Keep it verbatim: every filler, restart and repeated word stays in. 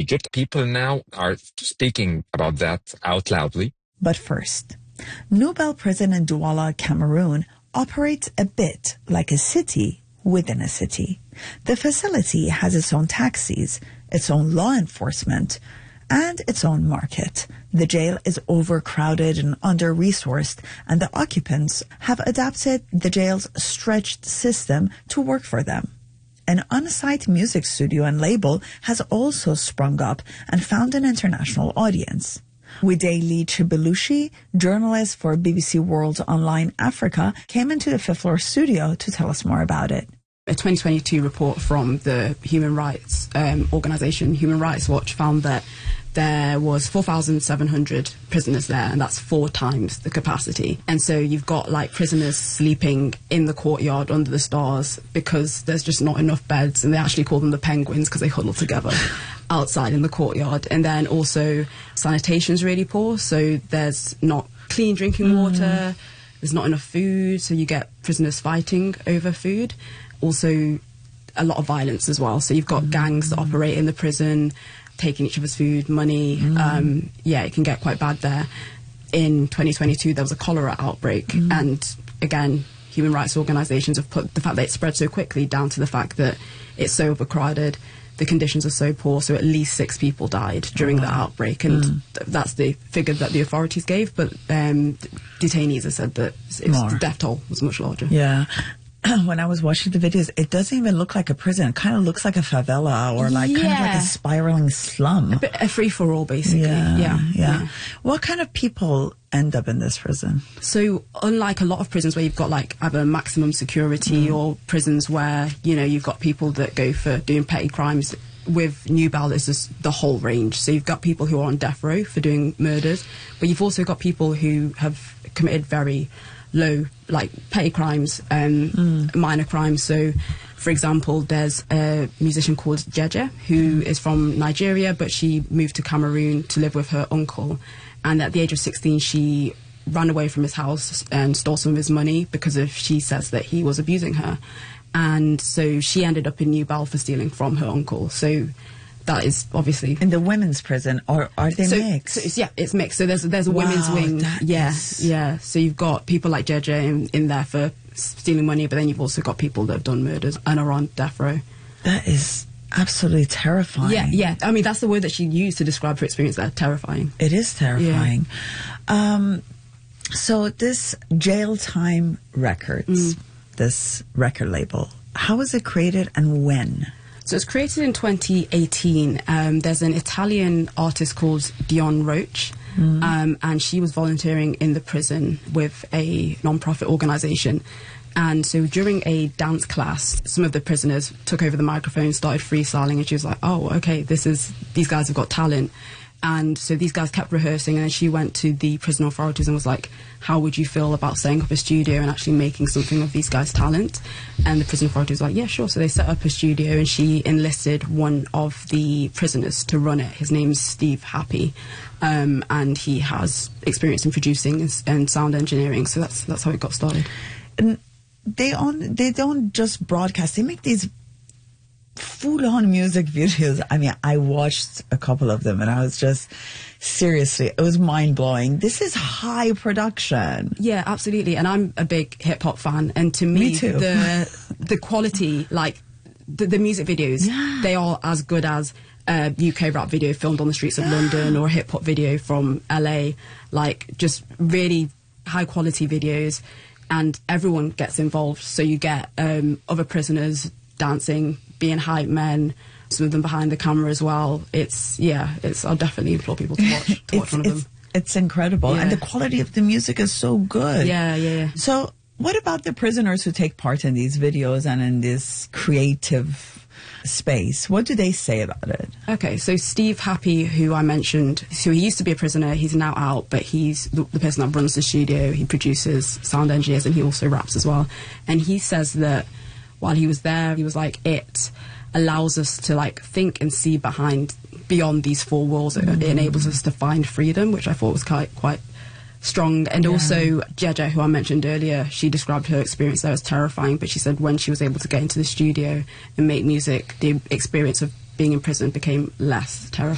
Egypt. People now are speaking about that out loudly. But first, Nubel Prison in Douala, Cameroon, operates a bit like a city within a city. The facility has its own taxis, its own law enforcement, and its own market. The jail is overcrowded and under-resourced, and the occupants have adapted the jail's stretched system to work for them. An on-site music studio and label has also sprung up and found an international audience. Wideli Chibelushi, journalist for B B C World Online Africa, came into the fifth floor studio to tell us more about it. A twenty twenty-two report from the human rights um, organisation Human Rights Watch found that there was four thousand seven hundred prisoners there, and that's four times the capacity. And so you've got like prisoners sleeping in the courtyard under the stars because there's just not enough beds, and they actually call them the penguins because they huddle together outside in the courtyard. And then also sanitation's really poor, so there's not clean drinking mm. water, there's not enough food, so you get prisoners fighting over food. Also a lot of violence as well, so you've got mm. gangs that operate in the prison, taking each other's food, money. Mm. Um, yeah, it can get quite bad there. In twenty twenty-two, there was a cholera outbreak, mm. and again, human rights organisations have put the fact that it spread so quickly down to the fact that it's so overcrowded, the conditions are so poor, so at least six people died during oh, wow. the outbreak, and mm. th- that's the figure that the authorities gave, but um, detainees have said that it's, the death toll was much larger. Yeah. When I was watching the videos, it doesn't even look like a prison. It kind of looks like a favela or like yeah. kind of like a spiraling slum. A, bit, a free-for-all, basically. Yeah, yeah, yeah. Yeah. What kind of people end up in this prison? So unlike a lot of prisons where you've got like either maximum security mm. or prisons where, you know, you've got people that go for doing petty crimes, with Nubel it's just the whole range. So you've got people who are on death row for doing murders, but you've also got people who have committed very low, like petty crimes, um, mm. minor crimes. So, for example, there's a musician called Jeje who is from Nigeria, but she moved to Cameroon to live with her uncle. And at the age of sixteen, she ran away from his house and stole some of his money because of, she says that he was abusing her. And so she ended up in Nubel for stealing from her uncle. So that is obviously in the women's prison, or are they so, mixed? So it's, yeah, it's mixed. So there's there's a wow, women's wing. Yeah, is... yeah. So you've got people like Jeje in, in there for stealing money, but then you've also got people that have done murders and are on death row. That is absolutely terrifying. Yeah, yeah. I mean, that's the word that she used to describe her experience there. Terrifying. It is terrifying. Yeah. Um, so this Jail Time Records, mm. this record label, how was it created and when? So it's created in twenty eighteen. Um, there's an Italian artist called Dion Roach, mm. um, and she was volunteering in the prison with a non-profit organisation. And so during a dance class, some of the prisoners took over the microphone, started freestyling, and she was like, oh, okay, this is, these guys have got talent. And so these guys kept rehearsing, and then she went to the prison authorities and was like, how would you feel about setting up a studio and actually making something of these guys' talent? And the prison authorities were like, yeah, sure. So they set up a studio, and she enlisted one of the prisoners to run it. His name's Steve Happy, um, and he has experience in producing and, and sound engineering, so that's that's how it got started. And they, on, they don't just broadcast, they make these full-on music videos. I mean, I watched a couple of them and I was just, seriously, it was mind-blowing. This is high production. Yeah, absolutely. And I'm a big hip-hop fan, and to me, me too. the the quality, like the, the music videos, yeah. they are as good as a U K rap video filmed on the streets of yeah. London, or a hip-hop video from L A. Like, just really high-quality videos, and everyone gets involved. So you get um, other prisoners dancing, being hype men, some of them behind the camera as well. It's, yeah, it's, I'll definitely implore people to watch, to watch one of them. It's incredible. Yeah. And the quality of the music is so good. Yeah, yeah, yeah. So what about the prisoners who take part in these videos and in this creative space? What do they say about it? Okay, so Steve Happy, who I mentioned, so he used to be a prisoner, he's now out, but he's the, the person that runs the studio. He produces, sound engineers, and he also raps as well. And he says that while he was there, he was like, it allows us to like think and see behind, beyond these four walls. It, mm. it enables us to find freedom, which I thought was quite quite strong. And yeah. also Jeje, who I mentioned earlier, she described her experience there as terrifying, but she said when she was able to get into the studio and make music, the experience of being in prison became less terrifying.